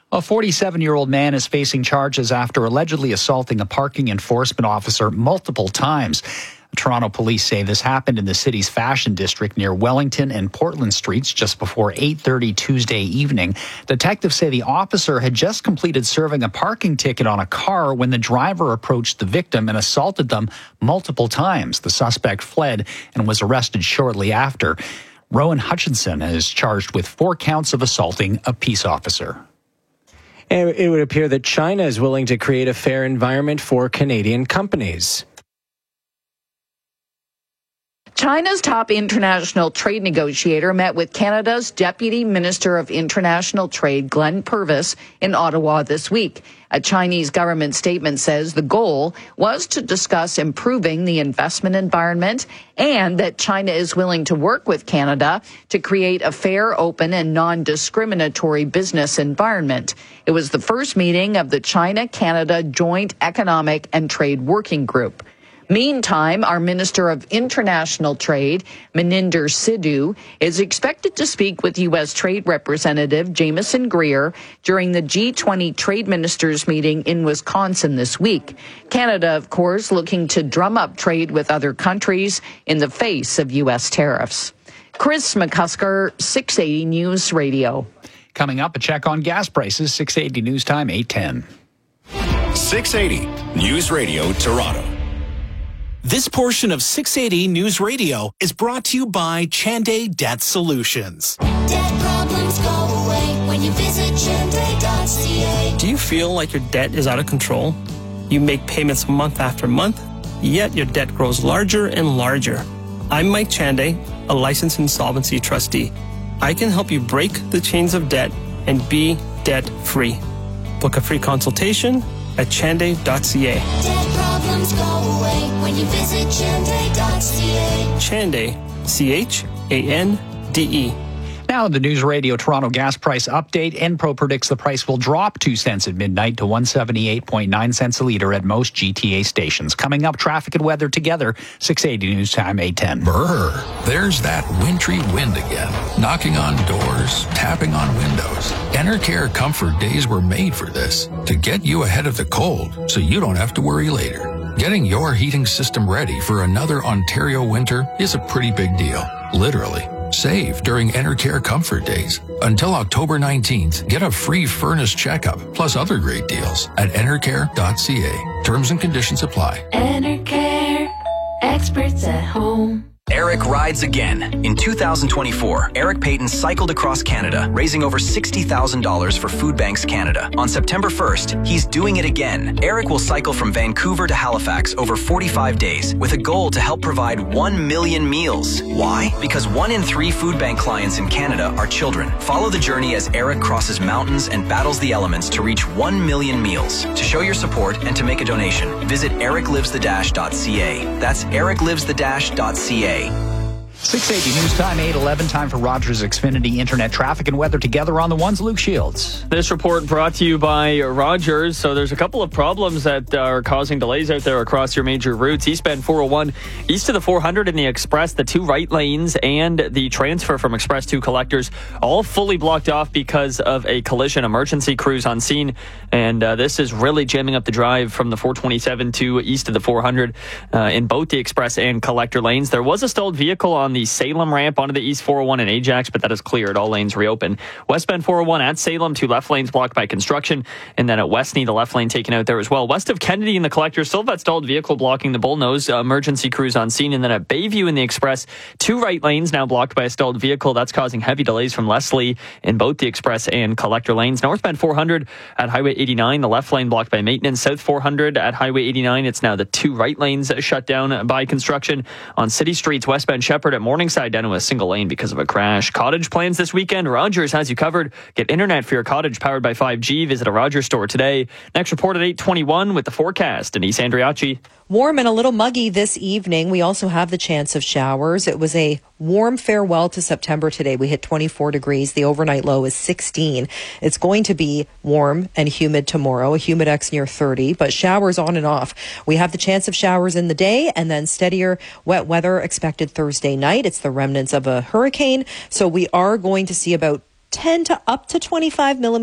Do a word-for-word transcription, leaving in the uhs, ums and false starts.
A forty-seven-year-old man is facing charges after allegedly assaulting a parking enforcement officer multiple times. Toronto police say this happened in the city's fashion district near Wellington and Portland Streets just before eight thirty Tuesday evening. Detectives say the officer had just completed serving a parking ticket on a car when the driver approached the victim and assaulted them multiple times. The suspect fled and was arrested shortly after. Rowan Hutchinson is charged with four counts of assaulting a peace officer. It would appear that China is willing to create a fair environment for Canadian companies. China's top international trade negotiator met with Canada's Deputy Minister of International Trade, Glenn Purvis, in Ottawa this week. A Chinese government statement says the goal was to discuss improving the investment environment and that China is willing to work with Canada to create a fair, open, and non-discriminatory business environment. It was the first meeting of the China-Canada Joint Economic and Trade Working Group. Meantime, our Minister of International Trade, Meninder Sidhu, is expected to speak with U S Trade Representative Jameson Greer during the G twenty Trade Ministers meeting in Wisconsin this week. Canada, of course, looking to drum up trade with other countries in the face of U S tariffs. Chris McCusker, six eighty News Radio. Coming up, a check on gas prices, six eighty News Time, eight ten. six eighty News Radio, Toronto. This portion of six eighty News Radio is brought to you by Chanday Debt Solutions. Debt problems go away when you visit chanday dot c a. Do you feel like your debt is out of control? You make payments month after month, yet your debt grows larger and larger. I'm Mike Chanday, a licensed insolvency trustee. I can help you break the chains of debt and be debt-free. Book a free consultation at chanday dot c a. Debt problems go away when you visit chanday dot c a. Chanday, C H A N D E. Now, the News Radio Toronto gas price update. Enpro predicts the price will drop two cents at midnight to one seventy-eight point nine cents a litre at most G T A stations. Coming up, traffic and weather together, six eighty News Time, eight ten. Brr, there's that wintry wind again, knocking on doors, tapping on windows. Enercare Comfort Days were made for this, to get you ahead of the cold so you don't have to worry later. Getting your heating system ready for another Ontario winter is a pretty big deal, literally. Save during Enercare Comfort Days. Until October nineteenth, get a free furnace checkup, plus other great deals at enercare dot c a. Terms and conditions apply. Enercare, experts at home. Eric rides again. In two thousand twenty-four, Eric Payton cycled across Canada, raising over sixty thousand dollars for Food Banks Canada. On September first, he's doing it again. Eric will cycle from Vancouver to Halifax over forty-five days with a goal to help provide one million meals. Why? Because one in three Food Bank clients in Canada are children. Follow the journey as Eric crosses mountains and battles the elements to reach one million meals. To show your support and to make a donation, visit eric lives the dash dot c a. That's eric lives the dash dot c a. six eighty News Time, eight eleven. Time for Rogers Xfinity Internet traffic and weather together on the ones. Luke Shields. This report brought to you by Rogers. So there's a couple of problems that are causing delays out there across your major routes. Eastbound four oh one, east of the four hundred in the Express, the two right lanes and the transfer from Express to Collectors all fully blocked off because of a collision. Emergency crews on scene. And uh, this is really jamming up the drive from the four twenty-seven to east of the four hundred uh, in both the Express and Collector lanes. There was a stalled vehicle on the Salem ramp onto the East four oh one in Ajax, but that is cleared. All lanes reopened. Westbound four oh one at Salem, two left lanes blocked by construction. And then at Westney, the left lane taken out there as well. West of Kennedy in the Collector, still that stalled vehicle blocking the Bullnose. Uh, emergency crews on scene. And then at Bayview in the Express, two right lanes now blocked by a stalled vehicle. That's causing heavy delays from Leslie in both the Express and Collector lanes. Northbound four hundred at Highway eighty-nine, the left lane blocked by maintenance. South four hundred at Highway eighty-nine, it's now the two right lanes shut down by construction. On city streets, westbound Shepherd at Morningside down to a single lane because of a crash. Cottage plans this weekend. Rogers has you covered. Get internet for your cottage powered by five G. Visit a Rogers store today. Next report at eight twenty-one with the forecast. Denise Andriacci. Warm and a little muggy this evening. We also have the chance of showers. It was a warm farewell to September today. We hit twenty-four degrees. The overnight low is sixteen. It's going to be warm and humid tomorrow, a humidex near thirty, but showers on and off. We have the chance of showers in the day and then steadier wet weather expected Thursday night. It's the remnants of a hurricane, so we are going to see about ten to up to twenty-five millimeters